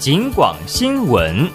警广新闻。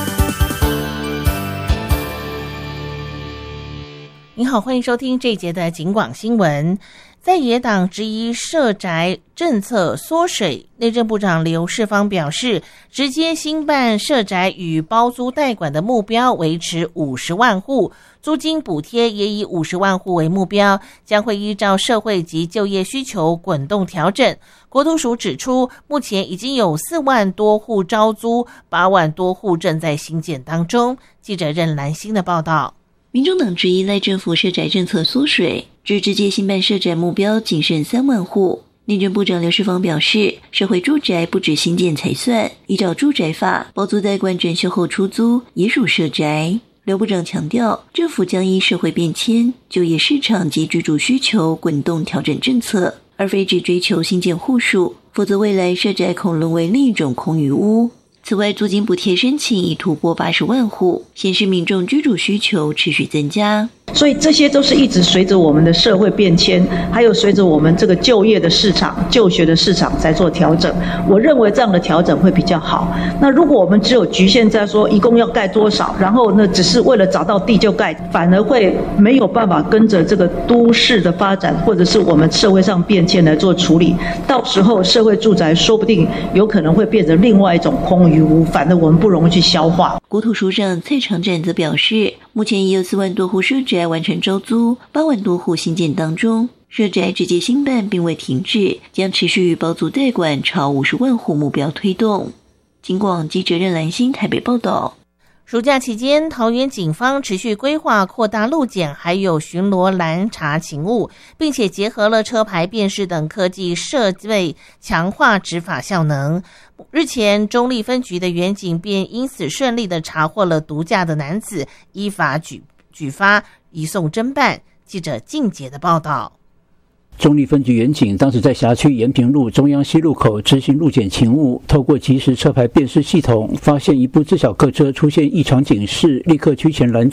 您好，欢迎收听这一节的警广新闻。在野党质疑社宅政策缩水，内政部长刘世芳表示，直接兴办社宅与包租代管的目标维持50万户，租金补贴也以50万户为目标，将会依照社会及就业需求滚动调整。国土署指出，目前已经有4万多户招租，8万多户正在兴建当中。记者任兰心的报道。 民众党质疑赖政府社宅政策缩水，指直接兴办社宅目标仅剩3万户。内政部长刘世芳表示，社会住宅不止新建才算，依照住宅法，包租代管整修后出租也属社宅。刘部长强调，政府将依社会变迁、就业市场及居住需求滚动调整政策，而非只追求新建户数，否则未来社宅恐沦为另一种空余屋。此外，租金补贴申请已突破80万户，显示民众居住需求持续增加。 所以这些都是一直随着我们的社会变迁，还有随着我们这个就业的市场、就学的市场在做调整。我认为这样的调整会比较好。那如果我们只有局限在说一共要盖多少，然后呢只是为了找到地就盖，反而会没有办法跟着这个都市的发展或者是我们社会上变迁来做处理。到时候社会住宅说不定有可能会变成另外一种空余屋，反正我们不容易去消化。 国土署长蔡长展则表示，目前已有4万多户社宅完成招租，8万多户新建当中，社宅直接兴办并未停止，将持续与包租代管朝50万户目标推动。警广记者任兰心台北报道。 暑假期间，桃园警方持续规划扩大路检，还有巡逻拦查勤务，并且结合了车牌辨识等科技设备，强化执法效能。日前，中壢分局的员警便因此顺利地查获了毒驾的男子，依法举发移送侦办。记者靳杰的报道。 中壢分局员警当时在辖区延平路中央西路口执行路检勤务，透过即时车牌辨识系统，发现一部自小客车出现异常警示，立刻趋前拦